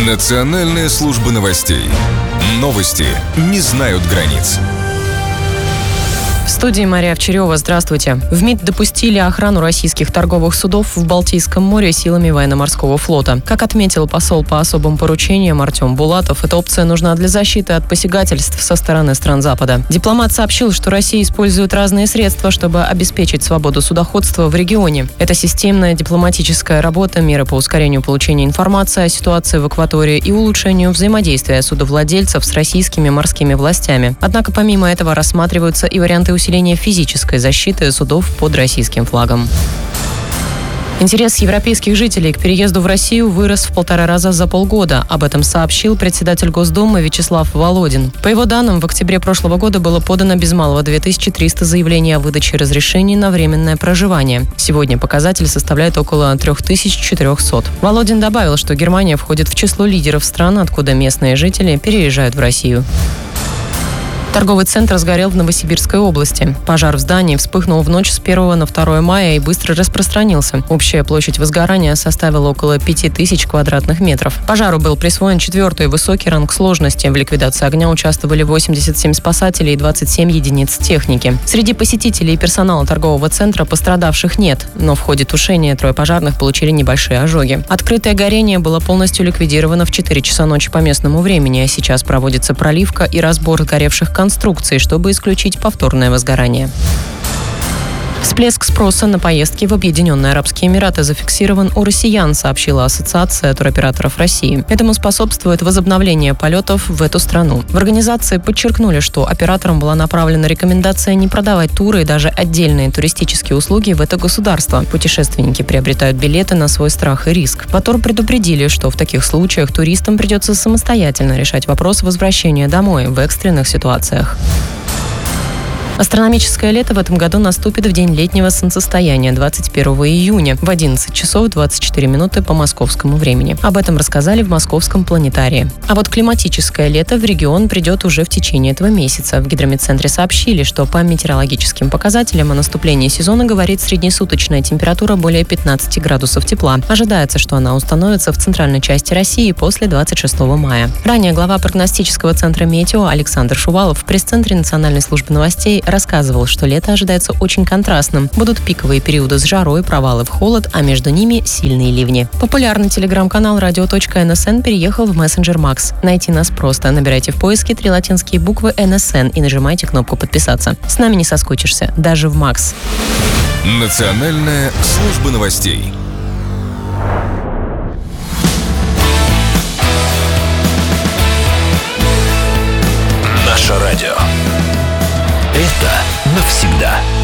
Национальная служба новостей. Новости не знают границ. В студии Мария Овчарева. Здравствуйте. В МИД допустили охрану российских торговых судов в Балтийском море силами военно-морского флота. Как отметил посол по особым поручениям Артем Булатов, эта опция нужна для защиты от посягательств со стороны стран Запада. Дипломат сообщил, что Россия использует разные средства, чтобы обеспечить свободу судоходства в регионе. Это системная дипломатическая работа, меры по ускорению получения информации о ситуации в акватории и улучшению взаимодействия судовладельцев с российскими морскими властями. Однако помимо этого рассматриваются и варианты усиления физической защиты судов под российским флагом. Интерес европейских жителей к переезду в Россию вырос в 1,5 раза за полгода. Об этом сообщил председатель Госдумы Вячеслав Володин. По его данным, в октябре прошлого года было подано без малого 2300 заявлений о выдаче разрешений на временное проживание. Сегодня показатель составляет около 3400. Володин добавил, что Германия входит в число лидеров стран, откуда местные жители переезжают в Россию. Торговый центр сгорел в Новосибирской области. Пожар в здании вспыхнул в ночь с 1 на 2 мая и быстро распространился. Общая площадь возгорания составила около 5000 квадратных метров. Пожару был присвоен 4-й высокий ранг сложности. В ликвидации огня участвовали 87 спасателей и 27 единиц техники. Среди посетителей и персонала торгового центра пострадавших нет, но в ходе тушения 3 пожарных получили небольшие ожоги. Открытое горение было полностью ликвидировано в 4 часа ночи по местному времени, а сейчас проводится проливка и разбор сгоревших конструкций, чтобы исключить повторное возгорание. Всплеск спроса на поездки в Объединенные Арабские Эмираты зафиксирован у россиян, сообщила Ассоциация туроператоров России. Этому способствует возобновление полетов в эту страну. В организации подчеркнули, что операторам была направлена рекомендация не продавать туры и даже отдельные туристические услуги в это государство. Путешественники приобретают билеты на свой страх и риск. В АТОР предупредили, что в таких случаях туристам придется самостоятельно решать вопрос возвращения домой в экстренных ситуациях. Астрономическое лето в этом году наступит в день летнего солнцестояния 21 июня в 11 часов 24 минуты по московскому времени. Об этом рассказали в Московском планетарии. А вот климатическое лето в регион придет уже в течение этого месяца. В гидрометцентре сообщили, что по метеорологическим показателям о наступлении сезона говорит среднесуточная температура более 15 градусов тепла. Ожидается, что она установится в центральной части России после 26 мая. Ранее глава прогностического центра «Метео» Александр Шувалов в пресс-центре Национальной службы новостей рассказывал, что лето ожидается очень контрастным. Будут пиковые периоды с жарой, провалы в холод, а между ними сильные ливни. Популярный телеграм-канал radio.nsn переехал в мессенджер Макс. Найти нас просто. Набирайте в поиске 3 латинские буквы NSN и нажимайте кнопку «Подписаться». С нами не соскучишься, даже в Макс. Национальная служба новостей. Наше радио. Это навсегда.